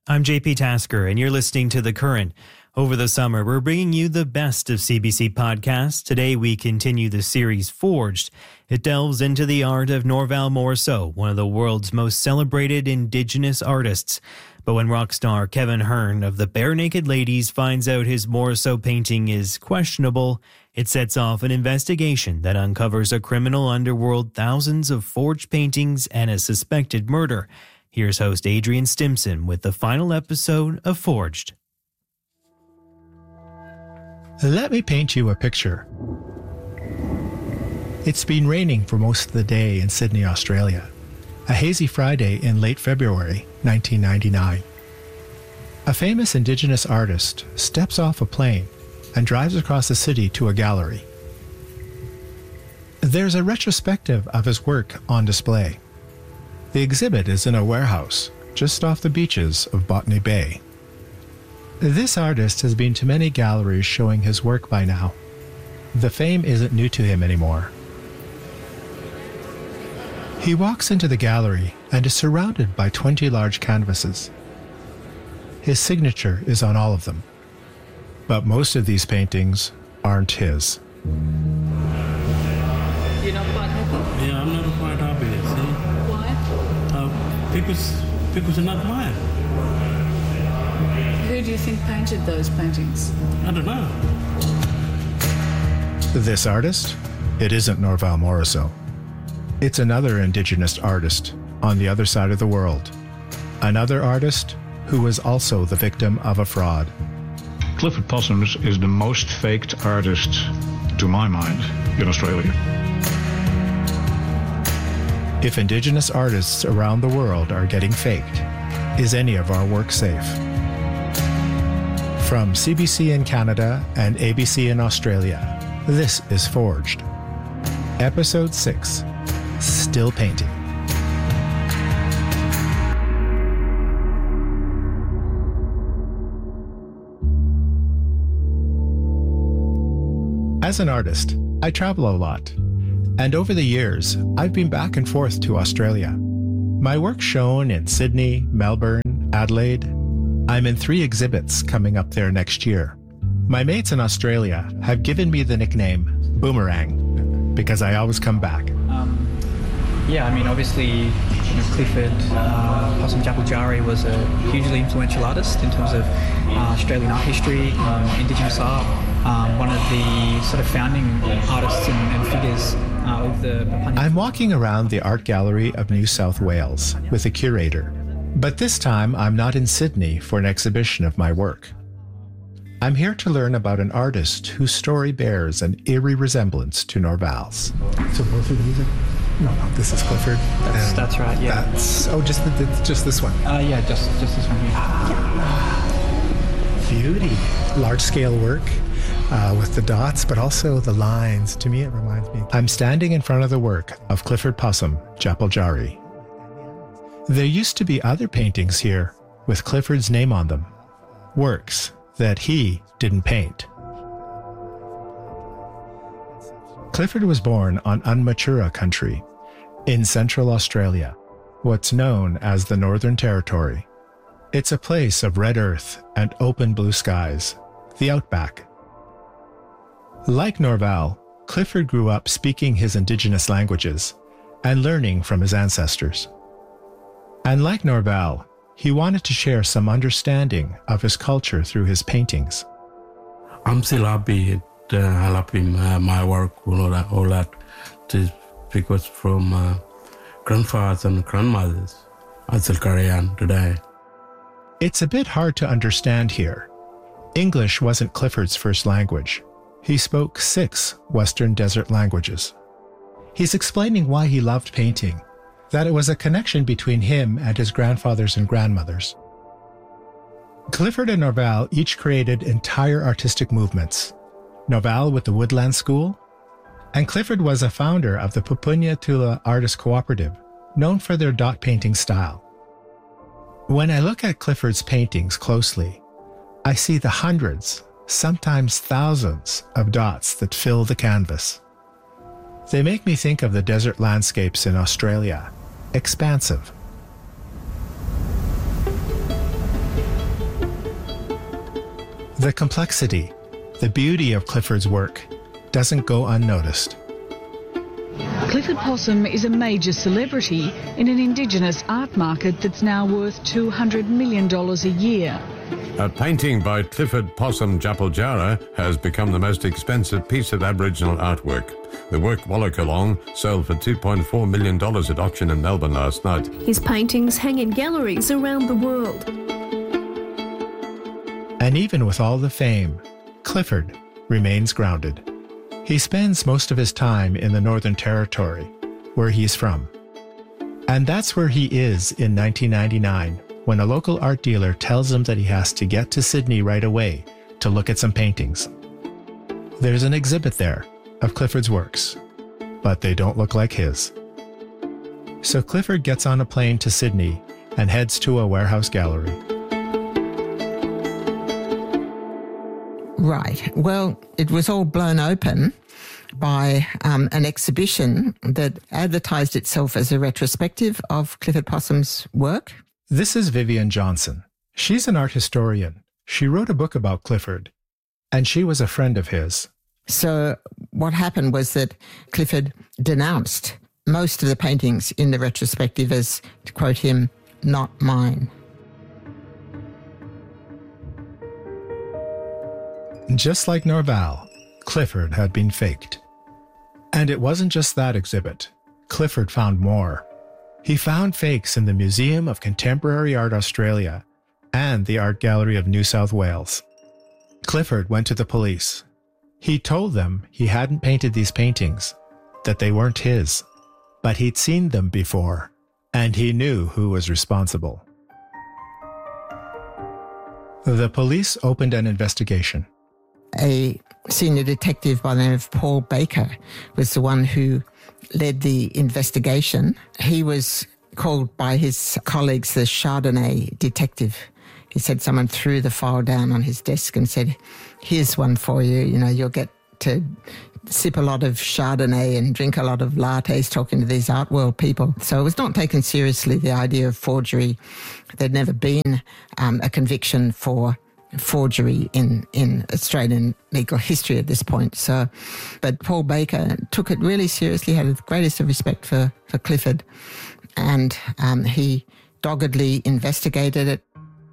I'm JP Tasker, and you're listening to The Current. Over the summer, we're bringing you the best of CBC podcasts. Today, we continue the series Forged. It delves into the art of Norval Morrisseau, one of the world's most celebrated Indigenous artists. But when rock star Kevin Hearn of the Barenaked Ladies finds out his Morrisseau painting is questionable, it sets off an investigation that uncovers a criminal underworld, thousands of forged paintings, and a suspected murder. Here's host Adrian Stimson with the final episode of Forged. Let me paint you a picture. It's been raining for most of the day in Sydney, Australia. A hazy Friday in late February 1999. A famous Indigenous artist steps off a plane and drives across the city to a gallery. There's a retrospective of his work on display. The exhibit is in a warehouse just off the beaches of Botany Bay. This artist has been to many galleries showing his work by now. The fame isn't new to him anymore. He walks into the gallery and is surrounded by 20 large canvases. His signature is on all of them. But most of these paintings aren't his. You're not quite happy? Yeah, I'm not quite happy, see? Why? Because they're not mine. Who do you think painted those paintings? I don't know. This artist? It isn't Norval Morrisseau. It's another Indigenous artist on the other side of the world. Another artist who was also the victim of a fraud. Clifford Possums is the most faked artist, to my mind, in Australia. If Indigenous artists around the world are getting faked, is any of our work safe? From CBC in Canada and ABC in Australia, this is Forged. Episode 6, Still Painting. As an artist, I travel a lot. And over the years, I've been back and forth to Australia. My work's shown in Sydney, Melbourne, Adelaide. I'm in 3 exhibits coming up there next year. My mates in Australia have given me the nickname Boomerang because I always come back. Obviously, Clifford Possum Djapaljarri was a hugely influential artist in terms of Australian art history, Indigenous art, one of the sort of founding artists and figures of the Papunya. I'm walking around the Art Gallery of New South Wales with a curator, but this time I'm not in Sydney for an exhibition of my work. I'm here to learn about an artist whose story bears an eerie resemblance to Norval's. So both of these are? No, this is Clifford. That's right, yeah. Just this one? Just this one here. Beauty. Large-scale work with the dots, but also the lines. To me, it reminds me. I'm standing in front of the work of Clifford Possum Djapaljarri. There used to be other paintings here with Clifford's name on them. Works that he didn't paint. Clifford was born on Unmatura country in Central Australia, what's known as the Northern Territory. It's a place of red earth and open blue skies, the outback. Like Norval, Clifford grew up speaking his Indigenous languages and learning from his ancestors. And like Norval, he wanted to share some understanding of his culture through his paintings. I'm still happy helping my work, all that because from grandfathers and grandmothers, I still carry on today. It's a bit hard to understand here. English wasn't Clifford's first language. He spoke 6 Western Desert languages. He's explaining why he loved painting, that it was a connection between him and his grandfathers and grandmothers. Clifford and Norval each created entire artistic movements. Norval with the Woodland School, and Clifford was a founder of the Papunya Tula Artist Cooperative, known for their dot painting style. When I look at Clifford's paintings closely, I see the hundreds, sometimes thousands, of dots that fill the canvas. They make me think of the desert landscapes in Australia, expansive. The complexity, the beauty of Clifford's work doesn't go unnoticed. Clifford Possum is a major celebrity in an Indigenous art market that's now worth $200 million a year. A painting by Clifford Possum Japaljarra has become the most expensive piece of Aboriginal artwork. The work Wallakalong sold for $2.4 million at auction in Melbourne last night. His paintings hang in galleries around the world. And even with all the fame, Clifford remains grounded. He spends most of his time in the Northern Territory, where he's from. And that's where he is in 1999, when a local art dealer tells him that he has to get to Sydney right away to look at some paintings. There's an exhibit there of Clifford's works, but they don't look like his. So Clifford gets on a plane to Sydney and heads to a warehouse gallery. Right. Well, it was all blown open by an exhibition that advertised itself as a retrospective of Clifford Possum's work. This is Vivian Johnson. She's an art historian. She wrote a book about Clifford, and she was a friend of his. So what happened was that Clifford denounced most of the paintings in the retrospective as, to quote him, not mine. Just like Norval, Clifford had been faked. And it wasn't just that exhibit. Clifford found more. He found fakes in the Museum of Contemporary Art Australia and the Art Gallery of New South Wales. Clifford went to the police. He told them he hadn't painted these paintings, that they weren't his, but he'd seen them before, and he knew who was responsible. The police opened an investigation. A senior detective by the name of Paul Baker was the one who led the investigation. He was called by his colleagues the Chardonnay detective. He said someone threw the file down on his desk and said, here's one for you. You know, you'll get to sip a lot of Chardonnay and drink a lot of lattes talking to these art world people. So it was not taken seriously, the idea of forgery. There'd never been a conviction for forgery in Australian legal history at this point. So, but Paul Baker took it really seriously, had the greatest of respect for Clifford, and he doggedly investigated it.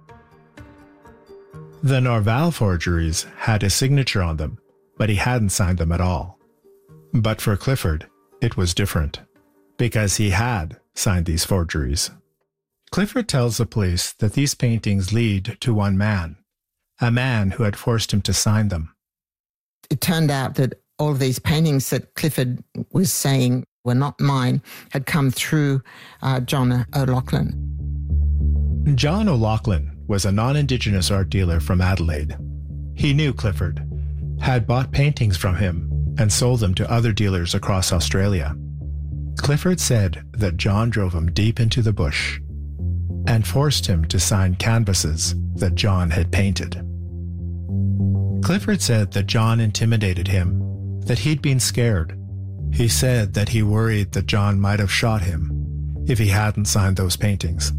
The Norval forgeries had his signature on them, but he hadn't signed them at all. But for Clifford, it was different, because he had signed these forgeries. Clifford tells the police that these paintings lead to one man, a man who had forced him to sign them. It turned out that all of these paintings that Clifford was saying were not mine had come through John O'Loughlin. John O'Loughlin was a non-Indigenous art dealer from Adelaide. He knew Clifford, had bought paintings from him, and sold them to other dealers across Australia. Clifford said that John drove him deep into the bush and forced him to sign canvases that John had painted. Clifford said that John intimidated him, that he'd been scared. He said that he worried that John might have shot him if he hadn't signed those paintings.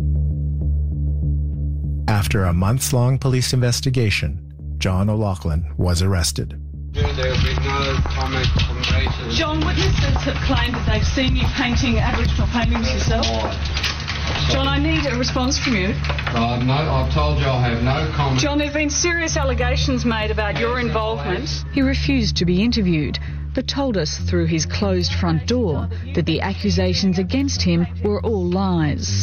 After a months-long police investigation, John O'Loughlin was arrested. There will be no comment from races. John, witnesses have claimed that they've seen you painting Aboriginal paintings yourself. John, I need a response from you. No, I've told you I have no comment. John, there have been serious allegations made about your involvement. He refused to be interviewed, but told us through his closed front door that the accusations against him were all lies.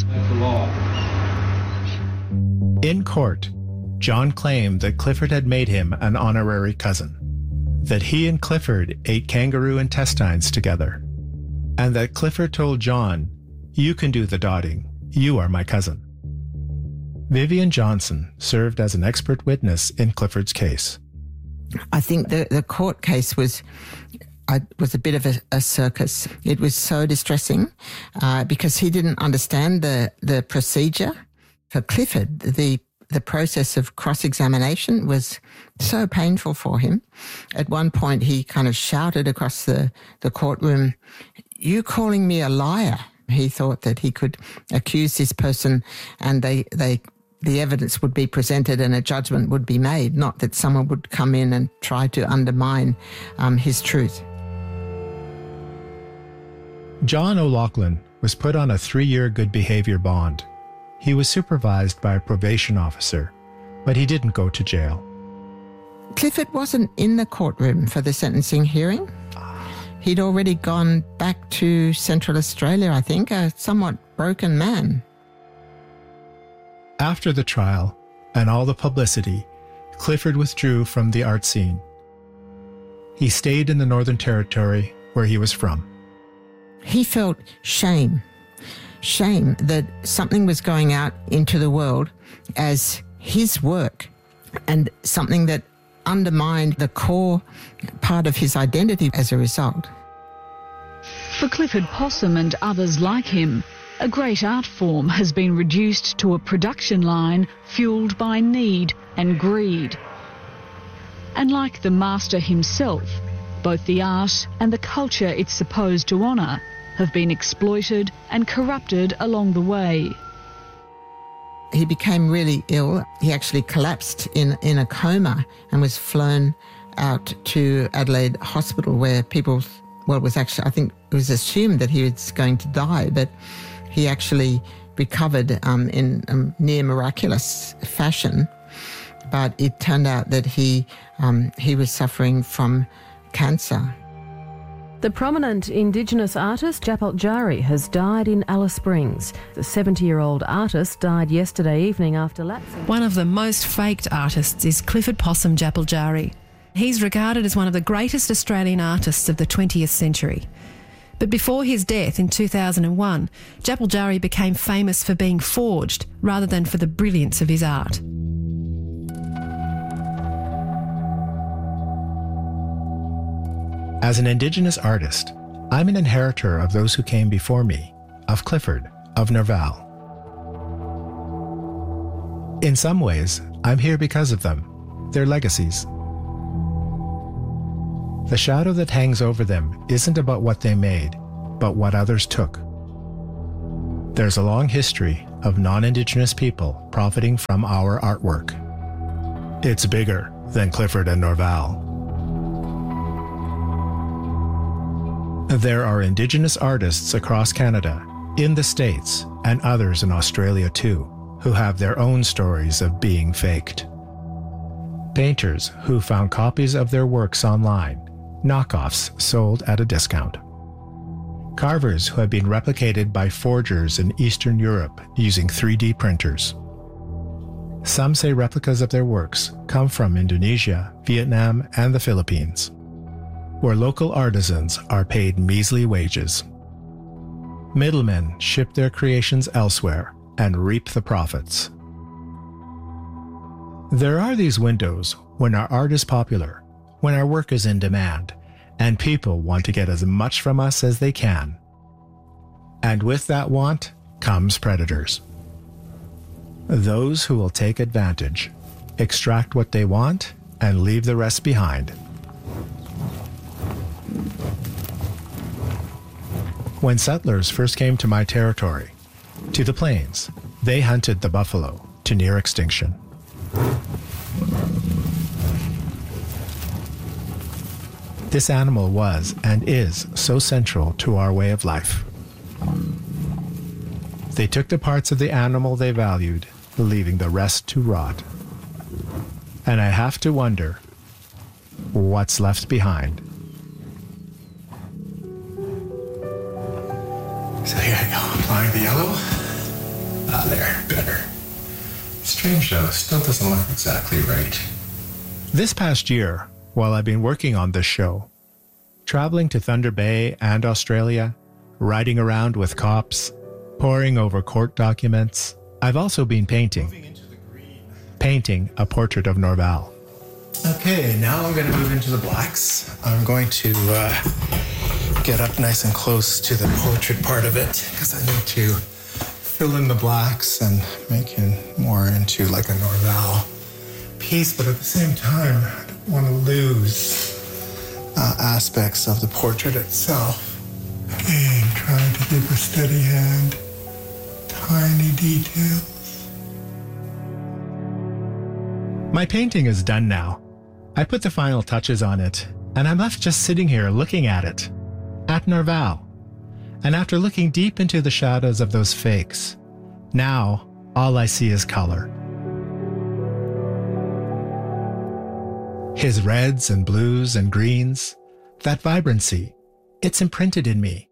In court, John claimed that Clifford had made him an honorary cousin, that he and Clifford ate kangaroo intestines together, and that Clifford told John, "You can do the dotting. You are my cousin." Vivian Johnson served as an expert witness in Clifford's case. I think the court case was a bit of a circus. It was so distressing because he didn't understand the procedure. For Clifford, the process of cross-examination was so painful for him. At one point, he kind of shouted across the courtroom, "You calling me a liar?" He thought that he could accuse this person and they the evidence would be presented and a judgment would be made, not that someone would come in and try to undermine his truth. John O'Loughlin was put on a 3-year good behavior bond. He was supervised by a probation officer, but he didn't go to jail. Clifford wasn't in the courtroom for the sentencing hearing. He'd already gone back to Central Australia, I think, a somewhat broken man. After the trial and all the publicity, Clifford withdrew from the art scene. He stayed in the Northern Territory where he was from. He felt shame that something was going out into the world as his work and something that undermined the core part of his identity as a result. For Clifford Possum and others like him, a great art form has been reduced to a production line fueled by need and greed. And like the master himself, both the art and the culture it's supposed to honour have been exploited and corrupted along the way. He became really ill. He actually collapsed in a coma and was flown out to Adelaide Hospital where people, well, it was actually, I think it was assumed that he was going to die, but he actually recovered in a near miraculous fashion. But it turned out that he was suffering from cancer. The prominent Indigenous artist Japal Jari has died in Alice Springs. The 70-year-old artist died yesterday evening after lapsing. One of the most faked artists is Clifford Possum Japal Jari. He's regarded as one of the greatest Australian artists of the 20th century. But before his death in 2001, Japal Jari became famous for being forged rather than for the brilliance of his art. As an Indigenous artist, I'm an inheritor of those who came before me, of Clifford, of Nerval. In some ways, I'm here because of them, their legacies. The shadow that hangs over them isn't about what they made, but what others took. There's a long history of non-Indigenous people profiting from our artwork. It's bigger than Clifford and Nerval. There are Indigenous artists across Canada, in the States, and others in Australia too, who have their own stories of being faked. Painters who found copies of their works online, knockoffs sold at a discount. Carvers who have been replicated by forgers in Eastern Europe using 3D printers. Some say replicas of their works come from Indonesia, Vietnam, and the Philippines, where local artisans are paid measly wages. Middlemen ship their creations elsewhere and reap the profits. There are these windows when our art is popular, when our work is in demand, and people want to get as much from us as they can. And with that want comes predators. Those who will take advantage, extract what they want, and leave the rest behind. When settlers first came to my territory, to the plains, they hunted the buffalo to near extinction. This animal was and is so central to our way of life. They took the parts of the animal they valued, leaving the rest to rot. And I have to wonder, what's left behind? So here I go, applying the yellow. There, better. Strange though, still doesn't look exactly right. This past year, while I've been working on this show, traveling to Thunder Bay and Australia, riding around with cops, poring over court documents, I've also been painting. Painting a portrait of Nerval. Okay, now I'm going to move into the blacks. I'm going to get up nice and close to the portrait part of it because I need to fill in the blacks and make it more into like a Nerval piece, but at the same time, I don't want to lose aspects of the portrait itself. Okay, I'm trying to keep a steady hand, tiny details. My painting is done now. I put the final touches on it, and I'm left just sitting here looking at it, at Norval. And after looking deep into the shadows of those fakes, now all I see is color. His reds and blues and greens, that vibrancy, it's imprinted in me.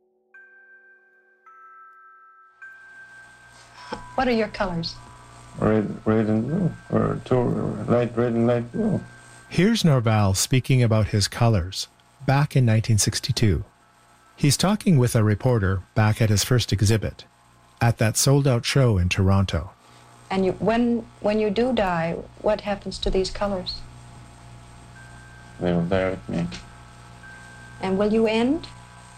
What are your colors? Red and blue, or light red and light blue. Here's Norval speaking about his colors back in 1962. He's talking with a reporter back at his first exhibit at that sold-out show in Toronto. And when you do die, what happens to these colors? They will die with me. And will you end?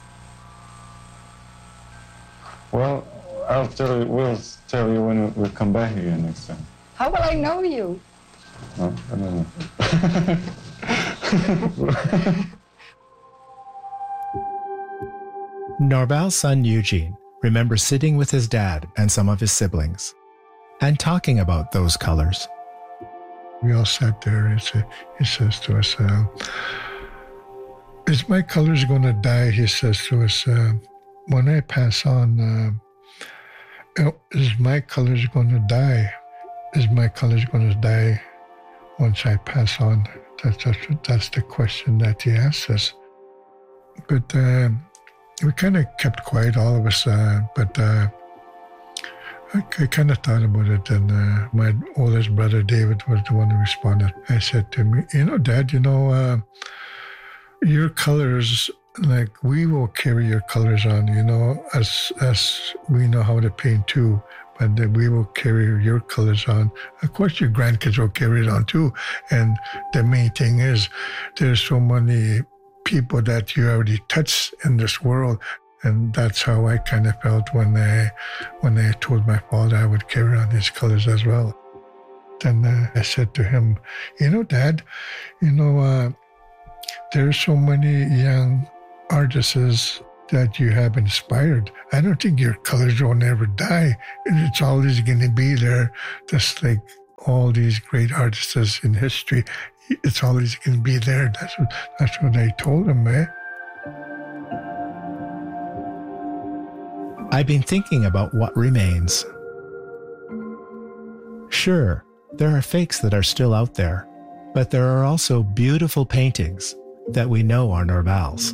Well, we'll tell you when we come back again next time. How will I know you? No, I don't know. Norval's son Eugene remembers sitting with his dad and some of his siblings and talking about those colors. We all sat there and he says to us, is my colors going to die? He says to us, when I pass on, is my colors going to die? Is my colors going to die once I pass on? That's the question that he asked us. But we kind of kept quiet, all of us. But I kind of thought about it, and my oldest brother, David, was the one who responded. I said to him, Dad, your colors, like, we will carry your colors on, as we know how to paint too, but we will carry your colors on. Of course, your grandkids will carry it on too. And the main thing is, there's so many people that you already touched in this world. And that's how I kind of felt when I told my father I would carry on his colors as well. Then I said to him, Dad, there's so many young artists that you have inspired. I don't think your colors will never die. It's always going to be there, just like all these great artists in history. It's always going to be there. That's what I told him, man. I've been thinking about what remains. Sure, there are fakes that are still out there, but there are also beautiful paintings that we know are Norval's.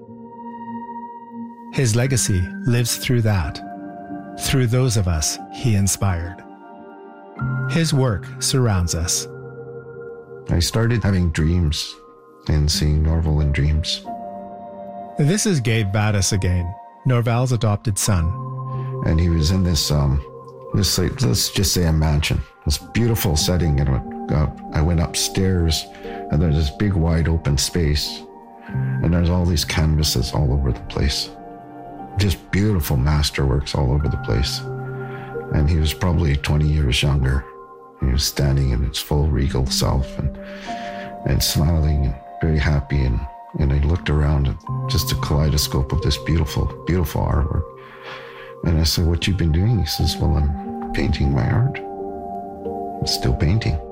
His legacy lives through that, through those of us he inspired. His work surrounds us. I started having dreams and seeing Norval in dreams. This is Gabe Vadas again, Norval's adopted son. And he was in this like, let's just say a mansion, this beautiful setting. And I went upstairs, and there's this big wide open space, and there's all these canvases all over the place. Just beautiful masterworks all over the place. And he was probably 20 years younger. He was standing in his full regal self and smiling and very happy. And I looked around at just a kaleidoscope of this beautiful, beautiful artwork. And I said, "What you been doing?" He says, "Well, I'm painting my art. I'm still painting."